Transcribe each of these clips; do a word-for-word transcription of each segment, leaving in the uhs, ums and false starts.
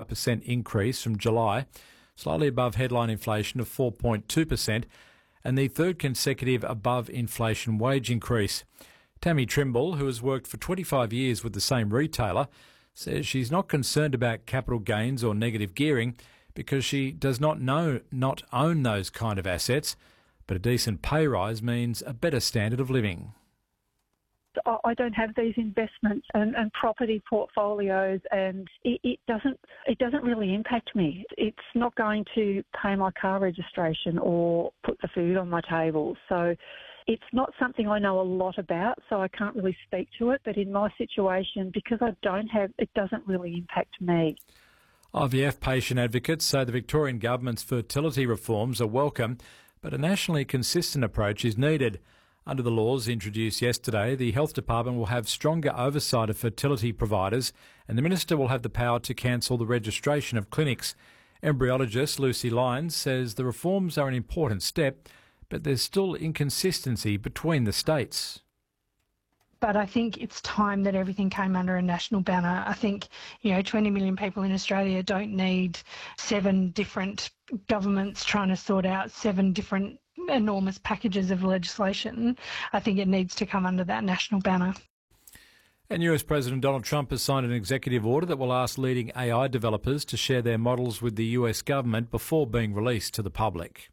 percent increase from July, slightly above headline inflation of four point two percent, and the third consecutive above-inflation wage increase. Tammy Trimble, who has worked for twenty-five years with the same retailer, says she's not concerned about capital gains or negative gearing because she does not know not own those kind of assets, but a decent pay rise means a better standard of living. I don't have these investments and, and property portfolios, and it, it doesn't it doesn't really impact me. It's not going to pay my car registration or put the food on my table. So it's not something I know a lot about, so I can't really speak to it. But in my situation, because I don't have, it doesn't really impact me. I V F patient advocates say the Victorian government's fertility reforms are welcome, but a nationally consistent approach is needed. Under the laws introduced yesterday, the Health Department will have stronger oversight of fertility providers, and the Minister will have the power to cancel the registration of clinics. Embryologist Lucy Lyons says the reforms are an important step, but there's still inconsistency between the states. But I think it's time that everything came under a national banner. I think, you know, twenty million people in Australia don't need seven different governments trying to sort out seven different enormous packages of legislation. I think it needs to come under that national banner. And U S President Donald Trump has signed an executive order that will ask leading A I developers to share their models with the U S government before being released to the public.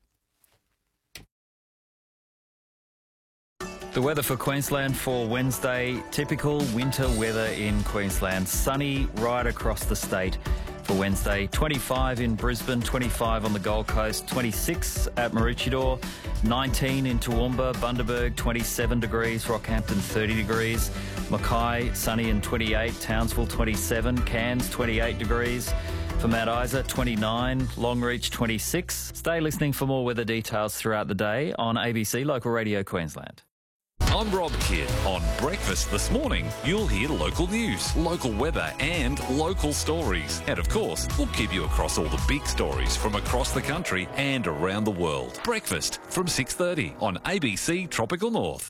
The weather for Queensland for Wednesday, typical winter weather in Queensland. Sunny right across the state for Wednesday. twenty-five in Brisbane, twenty-five on the Gold Coast, twenty-six at Maroochydore, nineteen in Toowoomba, Bundaberg, twenty-seven degrees, Rockhampton, thirty degrees, Mackay, sunny and twenty-eight, Townsville, twenty-seven, Cairns, twenty-eight degrees. For Mount Isa, twenty-nine, Longreach, twenty-six. Stay listening for more weather details throughout the day on A B C Local Radio Queensland. I'm Rob Kidd. On Breakfast this morning, you'll hear local news, local weather and local stories. And of course, we'll keep you across all the big stories from across the country and around the world. Breakfast from six thirty on A B C Tropical North.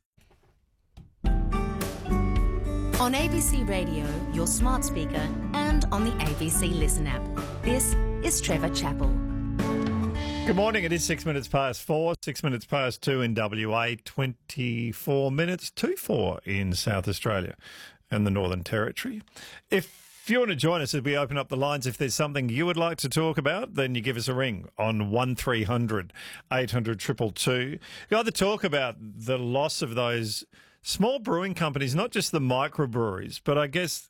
On A B C Radio, your smart speaker, and on the A B C Listen app. This is Trevor Chappell. Good morning. It is six minutes past four, six minutes past two in W A, twenty-four minutes to four in South Australia and the Northern Territory. If you want to join us as we open up the lines, if there's something you would like to talk about, then you give us a ring on one three hundred eight hundred two two two. You either talk about the loss of those small brewing companies, not just the microbreweries, but I guess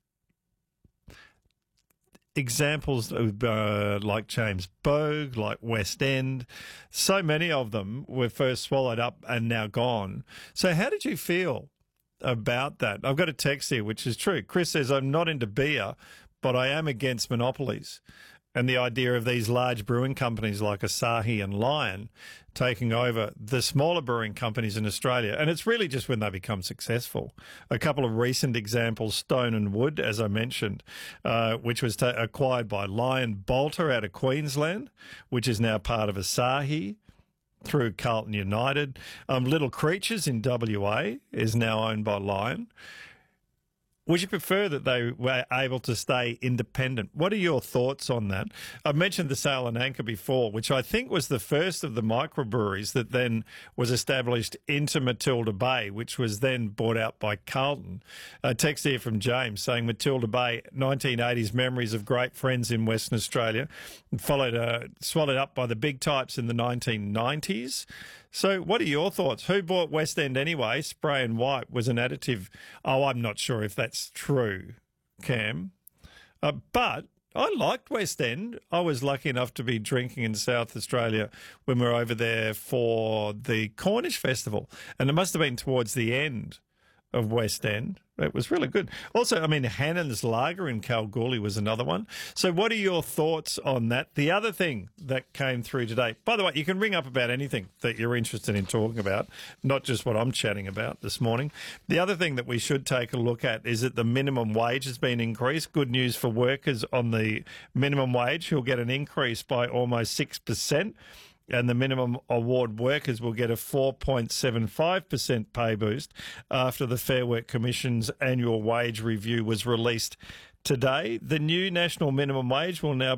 examples of, uh, like James Bogue, like West End, so many of them were first swallowed up and now gone. So how did you feel about that? I've got a text here, which is true. Chris says, I'm not into beer, but I am against monopolies. And the idea of these large brewing companies like Asahi and Lion taking over the smaller brewing companies in Australia. And it's really just when they become successful. A couple of recent examples, Stone and Wood, as I mentioned, uh, which was ta- acquired by Lion Bolter out of Queensland, which is now part of Asahi through Carlton United. Um, Little Creatures in W A is now owned by Lion. Would you prefer that they were able to stay independent? What are your thoughts on that? I've mentioned the Sail and Anchor before, which I think was the first of the microbreweries that then was established into Matilda Bay, which was then bought out by Carlton. A text here from James saying Matilda Bay, nineteen eighties memories of great friends in Western Australia, followed, uh, swallowed up by the big types in the nineteen nineties. So what are your thoughts? Who bought West End anyway? Spray and White was an additive. Oh, I'm not sure if that's true, Cam. Uh, but I liked West End. I was lucky enough to be drinking in South Australia when we were over there for the Cornish Festival. And it must have been towards the end of West End. It was really good. Also, I mean, Hannon's Lager in Kalgoorlie was another one. So what are your thoughts on that? The other thing that came through today, by the way, you can ring up about anything that you're interested in talking about, not just what I'm chatting about this morning. The other thing that we should take a look at is that the minimum wage has been increased. Good news for workers on the minimum wage, who'll get an increase by almost six percent. And the minimum award workers will get a four point seven five percent pay boost after the Fair Work Commission's annual wage review was released today. The new national minimum wage will now